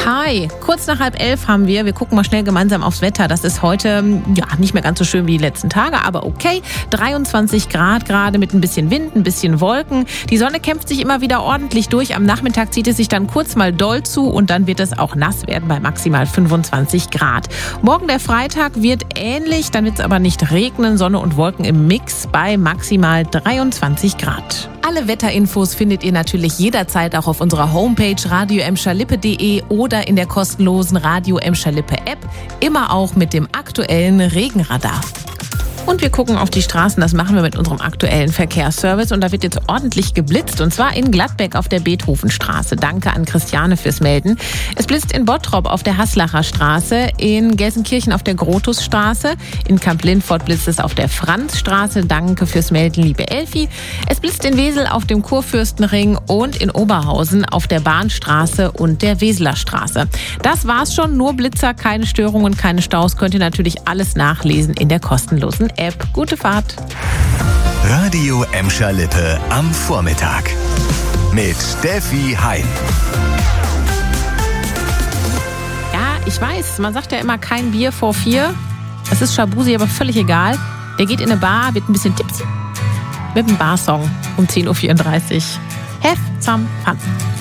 Hi, kurz nach 10:30 haben wir. Wir gucken mal schnell gemeinsam aufs Wetter. Das ist heute nicht mehr ganz so schön wie die letzten Tage, aber okay. 23 Grad gerade mit ein bisschen Wind, ein bisschen Wolken. Die Sonne kämpft sich immer wieder ordentlich durch. Am Nachmittag zieht es sich dann kurz mal doll zu und dann wird es auch nass werden bei maximal 25 Grad. Morgen der Freitag wird ähnlich, dann wird es aber nicht regnen. Sonne und Wolken im Mix bei maximal 23 Grad. Alle Wetterinfos findet ihr natürlich jederzeit auch auf unserer Homepage radio-lippe.de oder in der kostenlosen Radio Emscher Lippe App, immer auch mit dem aktuellen Regenradar. Und wir gucken auf die Straßen, das machen wir mit unserem aktuellen Verkehrsservice. Und da wird jetzt ordentlich geblitzt, und zwar in Gladbeck auf der Beethovenstraße. Danke an Christiane fürs Melden. Es blitzt in Bottrop auf der Haslacher Straße, in Gelsenkirchen auf der Grotusstraße, in Kamp-Lindfort blitzt es auf der Franzstraße. Danke fürs Melden, liebe Elfi. Es blitzt in Wesel auf dem Kurfürstenring und in Oberhausen auf der Bahnstraße und der Weseler Straße. Das war's schon, nur Blitzer, keine Störungen, keine Staus. Könnt ihr natürlich alles nachlesen in der kostenlosen App. Gute Fahrt. Radio Emscher Lippe am Vormittag mit Steffi Hein. Ja, ich weiß, man sagt ja immer kein Bier vor 4. Es ist Schabusi, aber völlig egal. Der geht in eine Bar, wird ein bisschen tipsy mit einem Barsong um 10.34 Uhr. Have some fun.